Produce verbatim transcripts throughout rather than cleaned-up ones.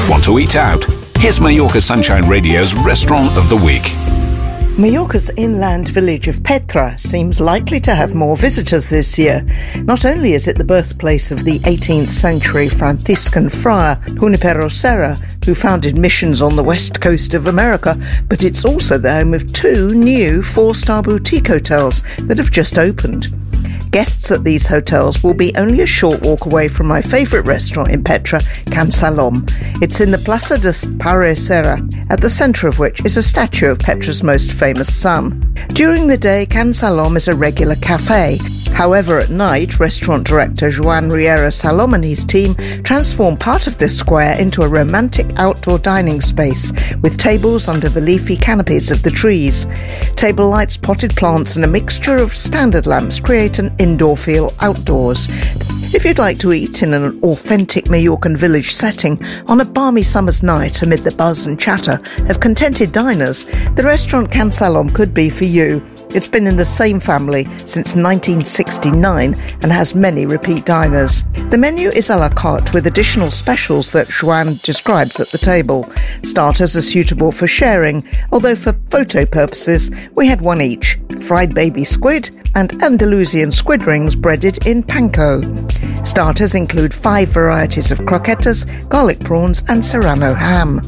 Want to eat out? Here's Mallorca Sunshine Radio's Restaurant of the Week. Mallorca's inland village of Petra seems likely to have more visitors this year. Not only is it the birthplace of the eighteenth century Franciscan friar Junipero Serra, who founded missions on the west coast of America, but it's also the home of two new four-star boutique hotels that have just opened. Guests at these hotels will be only a short walk away from my favourite restaurant in Petra, Can Salom. It's in the Plaza de Pare Serra, at the centre of which is a statue of Petra's most famous son. During the day, Can Salom is a regular cafe. However, at night, restaurant director Joan Riera Salom and his team transform part of this square into a romantic outdoor dining space with tables under the leafy canopies of the trees. Table lights, potted plants and a mixture of standard lamps create an indoor feel outdoors. If you'd like to eat in an authentic Mallorcan village setting on a balmy summer's night amid the buzz and chatter of contented diners, the restaurant Can Salom could be for you. It's been in the same family since nineteen sixty-nine and has many repeat diners. The menu is a la carte with additional specials that Joan describes at the table. Starters are suitable for sharing, although for photo purposes we had one each: fried baby squid and Andalusian squid rings breaded in panko. Starters include five varieties of croquetas, garlic prawns and serrano ham.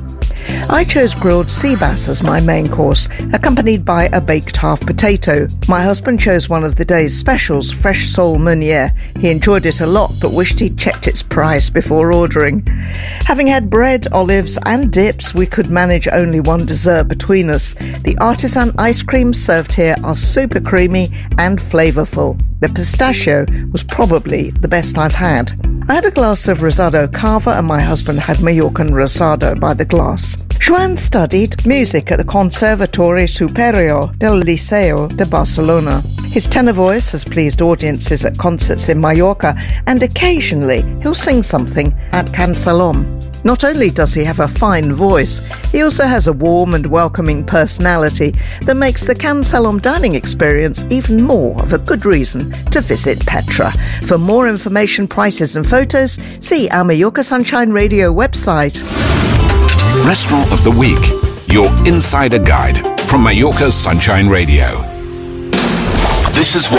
I chose grilled sea bass as my main course, accompanied by a baked half potato. My husband chose one of the day's specials, fresh sole meunier. He enjoyed it a lot, but wished he'd checked its price before ordering. Having had bread, olives and dips, we could manage only one dessert between us. The artisan ice creams served here are super creamy and flavourful. The pistachio was probably the best I've had. I had a glass of rosado cava and my husband had Mallorcan rosado by the glass. Joan studied music at the Conservatorio Superior del Liceo de Barcelona. His tenor voice has pleased audiences at concerts in Mallorca, and occasionally he'll sing something at Can Salom. Not only does he have a fine voice, he also has a warm and welcoming personality that makes the Can Salom dining experience even more of a good reason to visit Petra. For more information, prices and photos, see our Mallorca Sunshine Radio website. Restaurant of the Week, your insider guide from Mallorca Sunshine Radio. This is what